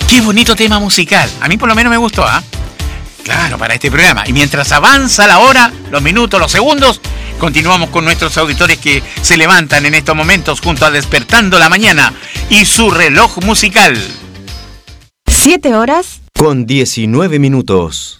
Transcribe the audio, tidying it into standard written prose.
Qué bonito tema musical. A mí por lo menos me gustó, ¿ah? Claro, para este programa. Y mientras avanza la hora, los minutos, los segundos, continuamos con nuestros auditores que se levantan en estos momentos junto a Despertando la Mañana y su reloj musical. 7 horas con 19 minutos.